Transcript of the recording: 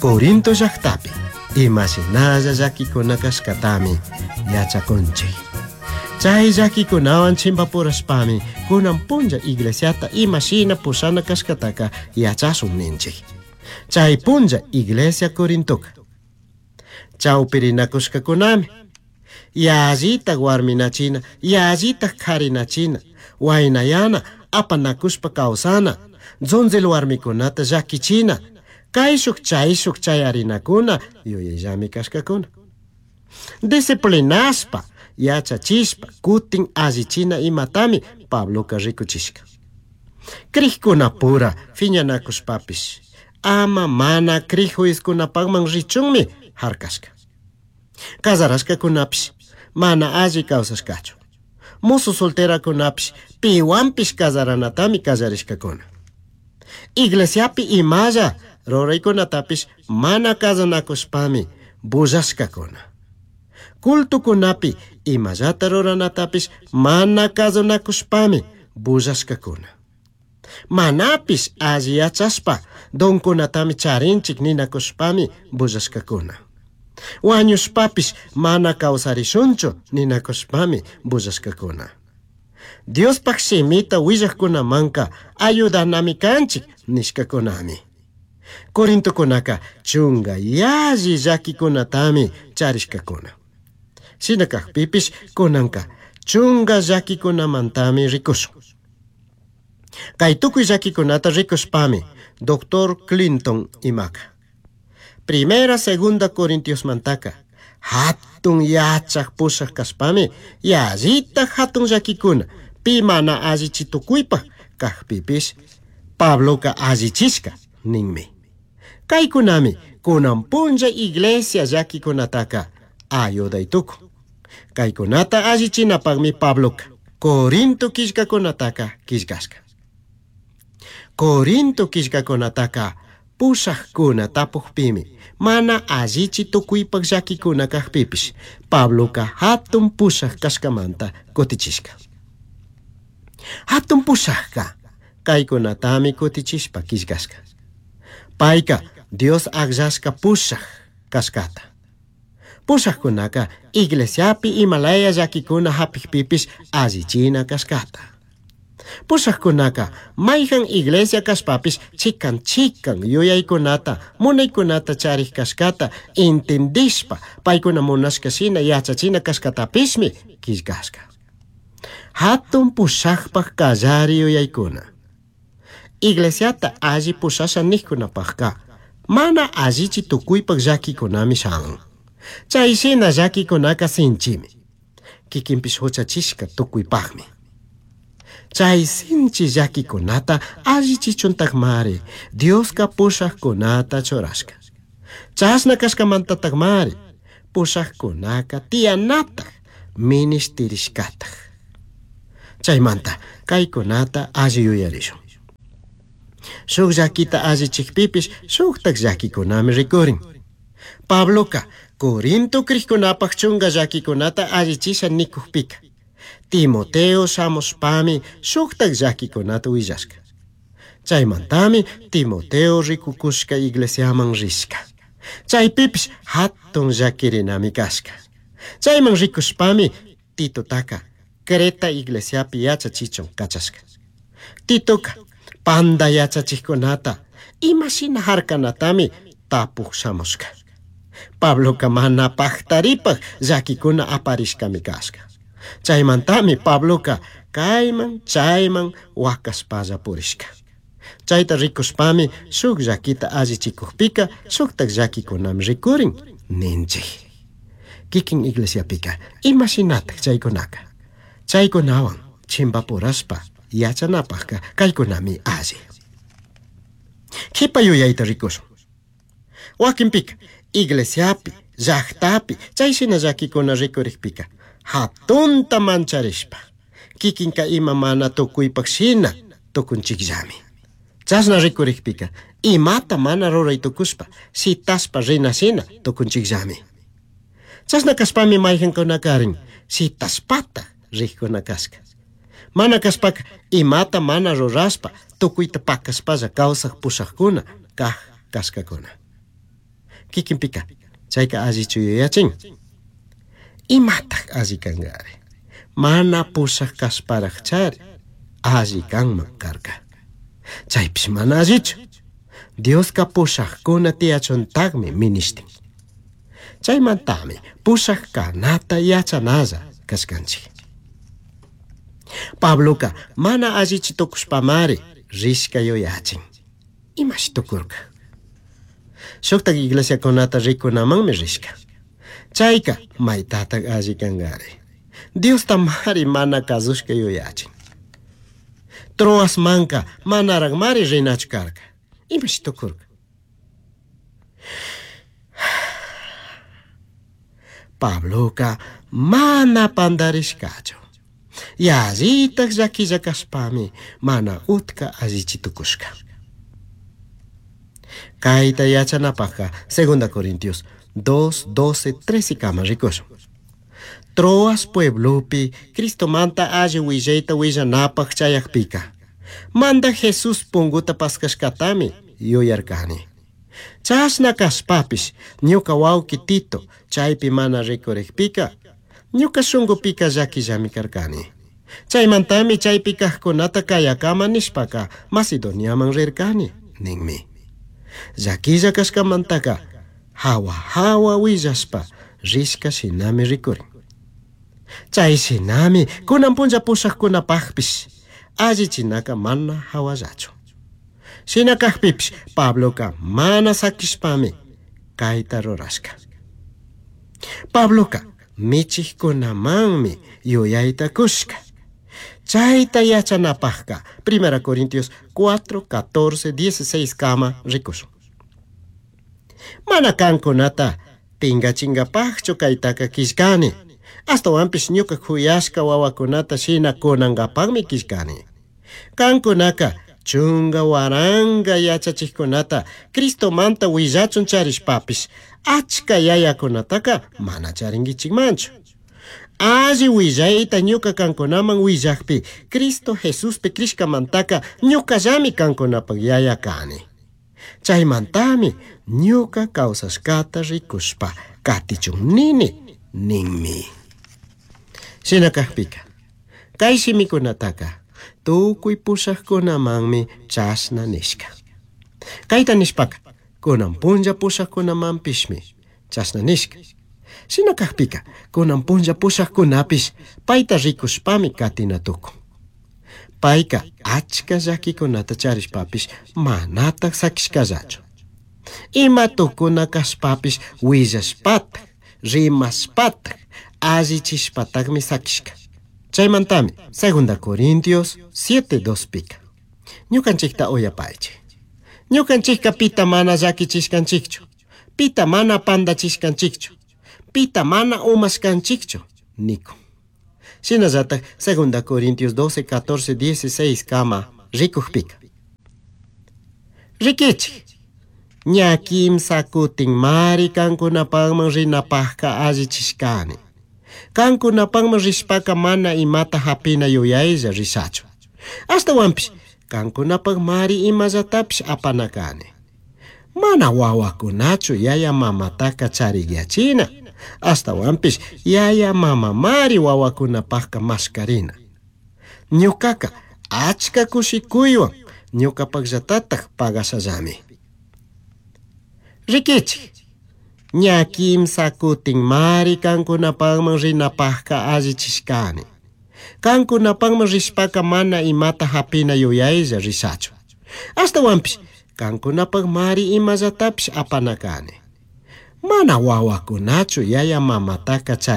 Corinto llaqtapi imasinalla llakikuna kashkatami yachakunchik. Chay llakikunawan chimpapurashpami kunan punlla iglesiata imashina pusana kashkataka yachasun ninchik. Chay punlla iglesia Corintoka. Chawpirinakushkakunami yallita warminachina, yallita karinachina, waynayana apanakushpa kawsana, dzonzel warmikunata llakichina, kayshuk chayshuk chayarinakuna yuyayllami kashkakuna. Disciplinashpa, yachachishpa, kutin allichina imatami Pabloka rikuchishka. Krikuna pura fiñanakushpapish, ama mana krijuiskunapakman richunmi harkashka. Casarashkakunapish mana alli kawsashkachu. Musu solterakunapish piwanpish casaranatami casarishkakuna. Iglesiapi imalla ruraykunatapish mana casanakushpami bullashkakuna. Kultukunapi imallata ruranatapish mana casanakushpami bullashkakuna. Manapish alli yachashpa donkunatami charinchik ninakushpami bullashkakuna. Wañushpapish mana kawsarishunchu ninakushpami bullashkakuna. Diospak shimita willaqkunamanka ayudanami kanchik nishkakunami. Corintokunaka chunga yalli llakikunatami charishkakuna. Shinakaqpipish kunanka chunga llakikunamantami rikushun. Kay tukuy llakikunata rikushpami Dr. Clinton imaka. Primera, segunda Corintios mantaka hatun yachaq pushaq kashpami yallita hatun llakikuna pi mana allichitukuypaq kaqpipish Pabloka allichishka ninmi. Kaykunami kunan punlla iglesia llakikunataka ayudaytuku. Kaykunata allichinapaqmi Pabloka Corinto kishkakunataka kishkashka. Corinto kishkakunataka pushaqkuna tapuqpimi mana allichi tukuypaq llakikuna kaqpipish Pabloka hatun pushaq kashkamanta kutichishka. Hatun pushaqka kaykunatami kutichishpa kishkashka. Payka Dios aqllashka pushaq kashkata. Pushaqkunaka iglesiapi imalaya llakikuna hapiqpipish allichina kashkata. Pushaqkunaka mayhan iglesia kashpapish chikan yuyaykunata munaykunata charij kashkata intendishpa paykuna munashkashina yachachina kashkatapishmi kishkashka. Hatun pushaqpaq kallari yuyaykuna. Iglesiata alli pushasha nikkunapaqqa mana allichi tukuypaq llakikunami shan. Chayshina llakikunaka sinchimi. Kikinpish huchachishka tukuypaqmi. Chay sinchi llakikunata allichichuntaqmari Dioska pushaqkunata churashka. Chashna kashkamantataqmari pushaqkunaka tiyanataq ministirishkataq. Chaymanta kaykunata alli yuyarishun. Shuk llakita allichikpipish shuktaq llakikunami rikurin. Pabloka Corinto krikkunapaq chunga llakikunata allichisha nikuqpika Timoteo shamushpami shuktaq llakikunata willashka. Chaymantami Timoteo rikukushka iglesiaman rishka. Chaypipish hatun llakirinami kashka. Chayman rikushpami Titotaka Creta iglesiapi yachachichon kachashka. Titoka panda yachachikunata imashina harkanatami tapuq shamushka. Pabloka mana paqtaripaq llakikuna aparishkami kashka. Chaymantami Pabloka kayman chayman wakaspalla purishka. Chayta rikushpami shuk llakita allichikuqpika shuktaq llakikunami rikurin ninchik. Kikin iglesiapika imashinataq chaykunaka. Chaykunawan chimpapurashpa yachanapaqqa kaykunami alli. Kipa yuyayta rikushun. Wakinpika iglesiapi, llaqtapi, chayshina llakikuna rikurikpika hatunta mancharishpa kikinka ima mana tukuypaq shina tukunchikllami. Chashna rikurikpika imata mana ruraytukushpa sitashpa rinashina tukunchikllami. Chashna kashpami mayjankuna karin sitashpata rikkuna kashka. Mana kashpaka imata mana rurashpa tukuyta pakaspalla kawsaq pushaqkuna kashkakuna. kikinpika chayka allichu yuyachin. Imataq alli kangari. Mana pushaq kasparaq chari alli kanman karka. Chaypish mana allichu. Dioska pushaqkuna tiyachuntaqmi minishtin. Chaymantami pushaq kanata yachanalla kashkanchik. Pabloka mana allichi tukushpamari rishka yuyachin. Imash tukurka. Shuktak iglesiakunata rikunamanmi rishka. Chayka maytataq alli kangari. Dios tamari mana kazushka yuyachin. Troas manka manaraq mari rinachu karka. Imash tukurka. Pabloka mana pandarishkachu. Yallitaq llakilla kashpami mana utka allichitukushka. Kayta yachanapaqqa 2 Corintios 2, 12, 13 kama rikushun. Troas pueblopi Cristomanta alli willayta willanapaq chayaqpika. Manda Jesus punguta paskashkatami yuyarkani. Chashna kashpapish ñuka wawki Tito chaypi mana rikurikpika ñuka shunqupika llakillami karkani. Chaymantami chaypi kaqkunata kayakama nishpaka Macedoniaman rirkani ninmi. Llakilla kashkamantaka hawa willashpa rishka shinami rikurin. Chay shinami kunan punlla pushaqkunapaqpish allichinaka mana hawallachu. Shina kaqpipish Pabloka mana sakishpami kayta rurashka. Pabloka michiqkunamanmi yuyayta kushka. Chayta yachanapaqqa 1 Corintios 4, 14, 16 kama rikushun. Mana kankunata tingachingapaqchu kaytaka kishkani. Astawanpish ñuka kuyashka wawakunata shina kunangapaqmi kishkani. Kankunaka chunga waranga yachachiqkunata Cristomanta willachun charishpapish achka yayakunataka mana charingichikmanchu. Alli willayta ñuka kankunaman willaqpi Cristo Jesuspi krishkamantaka ñukallami kankunapaq yaya kani. Chaymantami ñuka kawsashkata rikushpa katichun ninmi. Shina kaqpika kay shimikunataka tukuy pushaqkunamanmi chashna nishka. Kayta nishpaka kunan punlla pushaqkunamanpishmi chashna nishka. Shina kaqpika kunan punlla pushaqkunapish payta rikushpami katinatukun. Payka achka llakikunata charishpapish manataq sakishkallachu. Ima tukuna kashpapish willashpataq rimashpataq allichishpataqmi sakishka. Chaymantami 2 Corintios 7, 2 pika. Ñukanchikta uyapaychik. Ñukanchikka pita mana llakichishkanchikchu. Pita mana pandachishkanchikchu. Pita mana umashkanchikchu nikun. Shinallataq 2 Corintios 12, 14, 16 kama rikuqpika. Rikichik. Ñakimsa kutin mari kankunapaqman rinapaqqa allichishkani. Kankunapaqman rishpaka mana imata hapina yuyaylla rishachu. Astawanpish kankunapaq mari imallatapish apanakani. Mana wawakunachu yaya mamataka charigyachina. Astawanpish yaya mama mari wawakunapaqqa maskarina. Ñukaka achka kushikuywan ñukapaqllatataq pagasallami. Rikichik. Ñakimsa kutin mari kankunapaqman rinapaqqa allichishkani. Kankunapaqman rishpaka mana imata hapina yuyaylla rishachu. Astawanpish kankunapaq mari imallatapish apanakani. Mana wawakunachu yaya mamataka